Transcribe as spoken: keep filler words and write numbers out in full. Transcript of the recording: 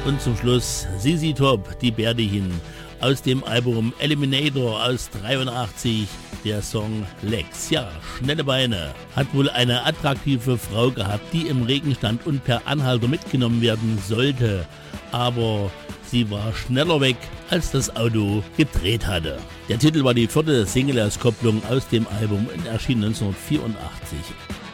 Und zum Schluss Z Z Top, die Bärdichen, aus dem Album Eliminator aus dreiundachtzig, der Song Lex. Ja, schnelle Beine. Hat wohl eine attraktive Frau gehabt, die im Regen stand und per Anhalter mitgenommen werden sollte. Aber sie war schneller weg, als das Auto gedreht hatte. Der Titel war die vierte Single-Auskopplung aus dem Album und erschien neunzehnhundertvierundachtzig.